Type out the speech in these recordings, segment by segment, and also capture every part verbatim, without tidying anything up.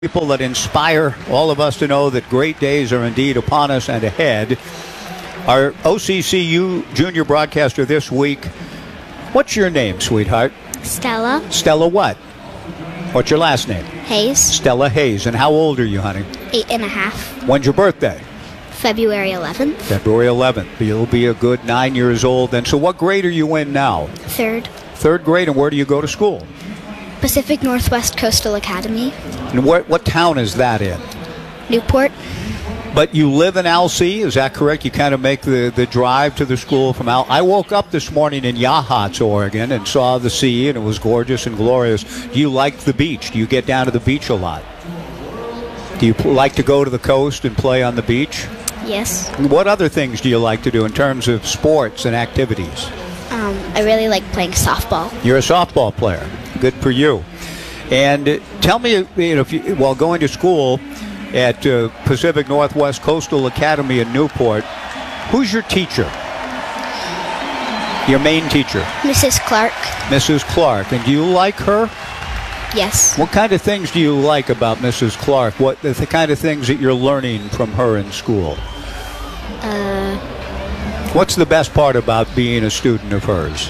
People that inspire all of us to know that great days are indeed upon us and ahead. Our O C C U junior broadcaster this week, what's your name, sweetheart? Stella. Stella what? What's your last name? Hayes. Stella Hayes. And how old are you, honey? Eight and a half. When's your birthday? February eleventh. February eleventh. You'll be a good nine years old. And so what grade are you in now? Third. Third grade, and where do you go to school? Pacific Northwest Coastal Academy. And what, what town is that in? Newport. But you live in Alsea, is that correct? You kind of make the, the drive to the school from Al. I woke up this morning in Yachats, Oregon, and saw the sea, and it was gorgeous and glorious. Do you like the beach? Do you get down to the beach a lot? Do you like to go to the coast and play on the beach? Yes. What other things do you like to do in terms of sports and activities? Um, I really like playing softball. You're a softball player. Good for you. And uh, tell me, you know, if you, while going to school at uh, Pacific Northwest Coastal Academy in Newport, who's your teacher? Your main teacher? Missus Clark. Missus Clark. And do you like her? Yes. What kind of things do you like about Missus Clark? What the, the kind of things that you're learning from her in school? Uh, What's the best part about being a student of hers?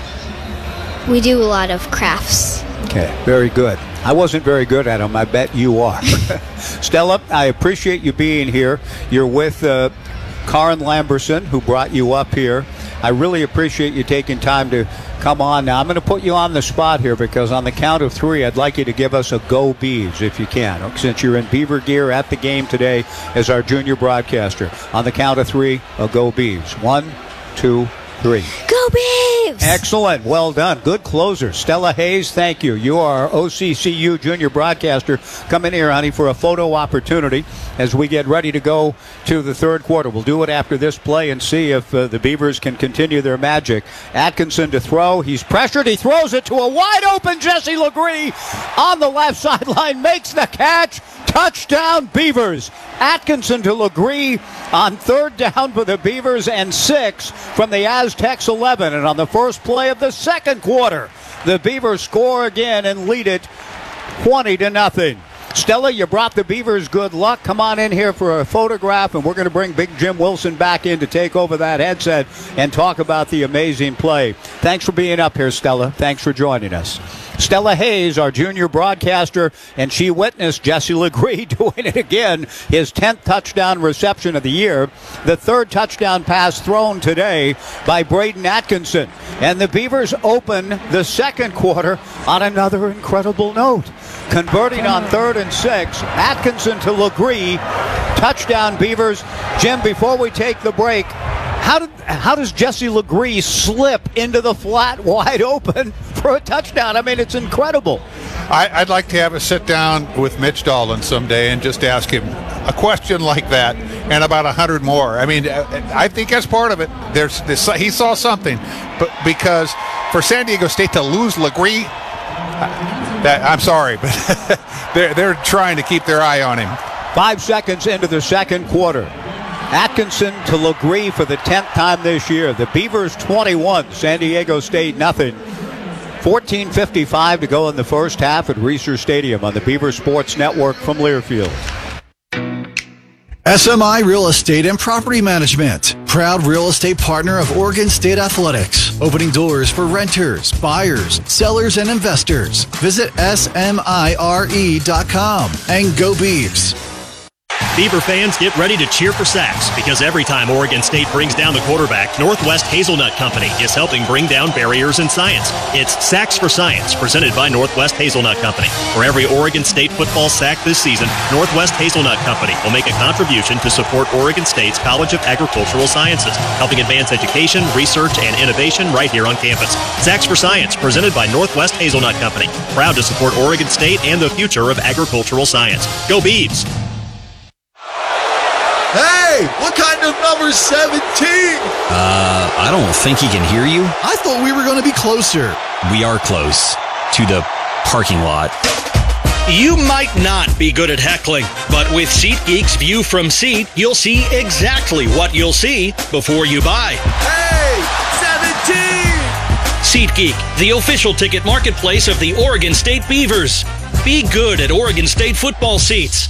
we do a lot of crafts. Okay, very good. I wasn't very good at them. I bet you are. Stella, I appreciate you being here. You're with uh, Karin Lamberson, who brought you up here. I really appreciate you taking time to come on. Now, I'm going to put you on the spot here because on the count of three, I'd like you to give us a Go Beavs if you can, since you're in Beaver gear at the game today as our junior broadcaster. On the count of three, a Go Beavs. One, two, three. Go Beavs! Excellent. Well done. Good closer. Stella Hayes, thank you. You are our O C C U junior broadcaster. Come in here, honey, for a photo opportunity as we get ready to go to the third quarter. We'll do it after this play and see if uh, the Beavers can continue their magic. Atkinson to throw. He's pressured. He throws it to a wide-open Jesse Legree on the left sideline. Makes the catch. Touchdown, Beavers. Atkinson to Legree on third down for the Beavers and six from the Aztecs eleven. And on the first play of the second quarter, the Beavers score again and lead it twenty to nothing. Stella, you brought the Beavers good luck. Come on in here for a photograph, and we're going to bring Big Jim Wilson back in to take over that headset and talk about the amazing play. Thanks for being up here, Stella. Thanks for joining us. Stella Hayes, our junior broadcaster, and she witnessed Jesse Legree doing it again, his tenth touchdown reception of the year, the third touchdown pass thrown today by Braden Atkinson. And the Beavers open the second quarter on another incredible note. Converting on third and six, Atkinson to Legree, touchdown Beavers. Jim, before we take the break, How, did, how does Jesse Legree slip into the flat wide open for a touchdown? I mean, it's incredible. I, I'd like to have a sit down with Mitch Dolan someday and just ask him a question like that and about a hundred more. I mean, I think that's part of it. There's this, he saw something, but because for San Diego State to lose Legree, that, I'm sorry, but they're, they're trying to keep their eye on him. Five seconds into the second quarter. Atkinson to Legree for the tenth time this year. The Beavers twenty-one, San Diego State nothing. fourteen fifty-five to go in the first half at Reser Stadium on the Beaver Sports Network from Learfield. S M I Real Estate and Property Management, proud real estate partner of Oregon State Athletics, opening doors for renters, buyers, sellers, and investors. Visit S M I R E dot com and go Beavs. Beaver fans, get ready to cheer for Sacks, because every time Oregon State brings down the quarterback, Northwest Hazelnut Company is helping bring down barriers in science. It's Sacks for Science, presented by Northwest Hazelnut Company. For every Oregon State football sack this season, Northwest Hazelnut Company will make a contribution to support Oregon State's College of Agricultural Sciences, helping advance education, research, and innovation right here on campus. Sacks for Science, presented by Northwest Hazelnut Company, proud to support Oregon State and the future of agricultural science. Go Beavs! Hey, what kind of number seventeen? Uh, I don't think he can hear you. I thought we were going to be closer. We are close to the parking lot. You might not be good at heckling, but with SeatGeek's View from Seat, you'll see exactly what you'll see before you buy. Hey, seventeen! SeatGeek, the official ticket marketplace of the Oregon State Beavers. Be good at Oregon State football seats.